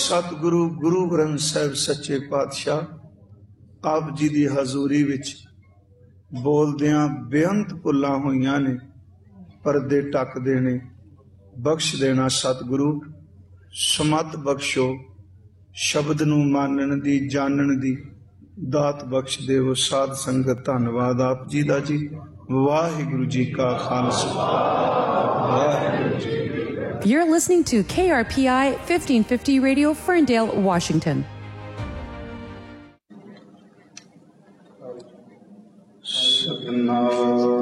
ਸਤਿਗੁਰੂ ਗੁਰੂ ਗ੍ਰੰਥ ਸਾਹਿਬ ਸੱਚੇ ਪਾਤਸ਼ਾਹ ਆਪ ਜੀ ਦੀ ਹਜ਼ੂਰੀ ਵਿੱਚ ਬੋਲਦਿਆਂ ਬੇਅੰਤ ਭੁੱਲਾਂ ਹੋਈਆਂ ਨੇ, ਪਰਦੇ ਢੱਕ ਦੇਣੇ, ਬਖਸ਼ ਦੇਣਾ। ਸਤਿਗੁਰੂ ਸਮਤ ਬਖਸ਼ੋ, ਸ਼ਬਦ ਨੂੰ ਮੰਨਣ ਦੀ, ਜਾਣਨ ਦੀ ਦਾਤ ਬਖਸ਼ ਦੇਵੋ। ਸਾਧ ਸੰਗਤ ਧੰਨਵਾਦ ਆਪ ਜੀ ਦਾ ਜੀ। ਵਾਹਿਗੁਰੂ ਜੀ ਕਾ Khalsa, Waheguru ji. You're listening to KRPI 1550 Radio, Ferndale, Washington. Satnam